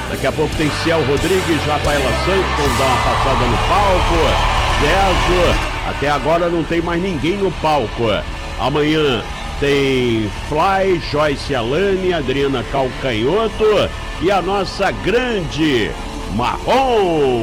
Daqui a pouco tem Ciel Rodrigues, Rafaela Santos, vamos dar uma passada no palco. Zezo, até agora não tem mais ninguém no palco. Amanhã tem Fly, Joyce Alane, Adriana Calcanhoto e a nossa grande Marrom.